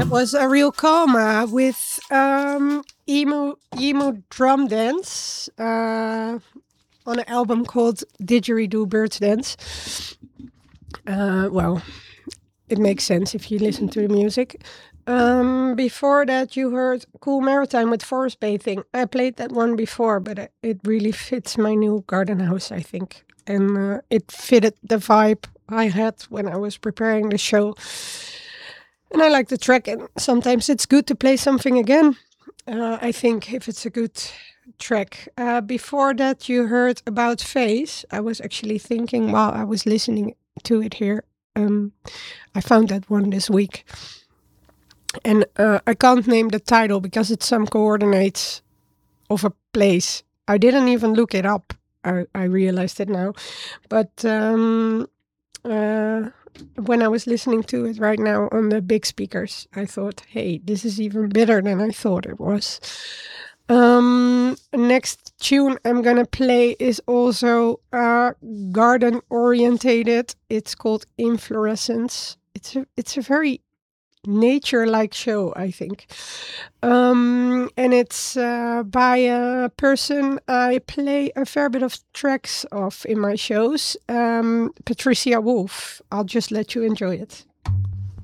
was a real coma with emo drum dance on an album called Didgeridoo Birds Dance. Well, it makes sense if you listen to the music. Before that, you heard Cool Maritime with Forest Bathing. I played that one before, but it really fits my new garden house, I think. And it fitted the vibe I had when I was preparing the show. And I like the track, and sometimes it's good to play something again. I think if it's a good track. Before that, you heard About Face. I was actually thinking while I was listening to it here. I found that one this week. And I can't name the title because it's some coordinates of a place. I didn't even look it up. I realized it now. But when I was listening to it right now on the big speakers, I thought, hey, this is even better than I thought it was. Next tune I'm gonna play is also garden orientated. It's called Inflorescence. It's a very nature-like show, I think. And it's by a person I play a fair bit of tracks of in my shows, Patricia Wolf. I'll just let you enjoy it.